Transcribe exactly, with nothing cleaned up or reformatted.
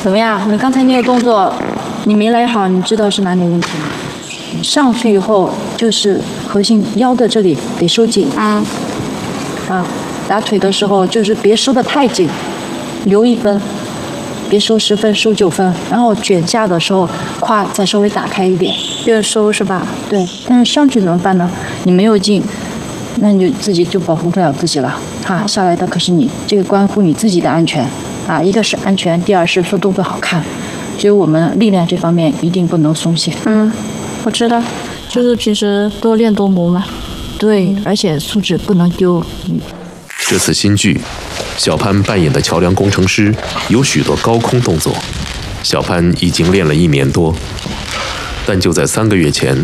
怎么样？你刚才那个动作，你没来好，你知道是哪里问题吗？上去以后就是核心腰的这里得收紧啊，啊，打腿的时候就是别收得太紧，留一分，别收十分，收九分。然后卷架的时候，胯再稍微打开一点，越收是吧？对。但是上去怎么办呢？你没有劲，那你就自己就保护不了自己了。哈，下来的可是你，这个关乎你自己的安全啊！一个是安全，第二是做动作好看。所以我们力量这方面一定不能松懈。 嗯，我知道，就是平时多练多磨嘛。 对，而且素质不能丢。 这次新剧，小潘扮演的桥梁工程师有许多高空动作，小潘已经练了一年多，但就在三个月前。